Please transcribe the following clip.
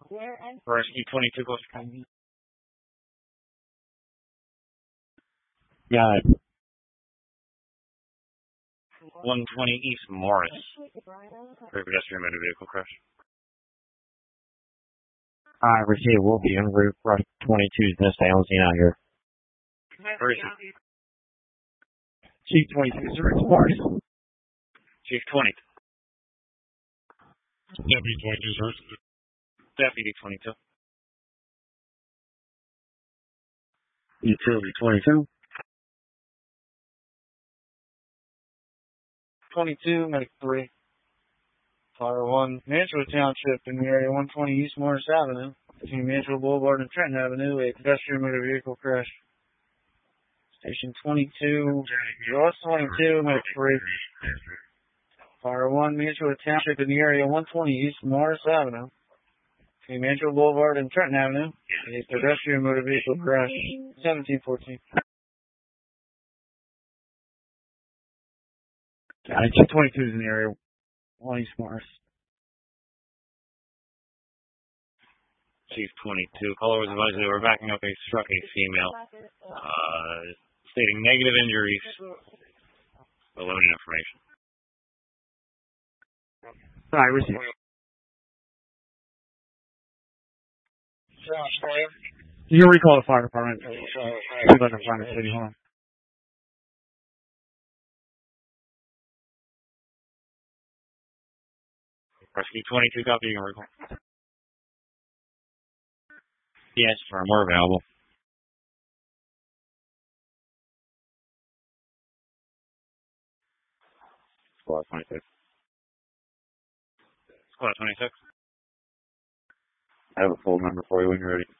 Rescue 22 goes to Got it. 120 East Morris. Pedestrian motor vehicle crash. I received. We'll be en route. Rush 22's Miss Alzine out here. Where is it? Chief 22's Rick Morris. Chief 20. Deputy 22, sir. Deputy 22. Utility 22. 22, Medic 3. Fire 1, Mansfield Township in the area 120 East Morris Avenue. Between Mansfield Boulevard and Trenton Avenue, a pedestrian motor vehicle crash. Station 22, Ross 22, Medic 3. Fire 1, Mansfield Township in the area 120 East Morris Avenue. Between Mansfield Boulevard and Trenton Avenue, a pedestrian motor vehicle crash. 1714. Got it. 22's in the area 1 East Morris. Chief 22. Caller was advised they were backing up a struck a female, stating negative injuries, but limited information. I received. You can recall the fire department. See if I can find the city. Hold on. Rescue 22, copy, you can recall. Yes, firm. We're available. Squad 26. Squad 26. I have a full number for you when you're ready.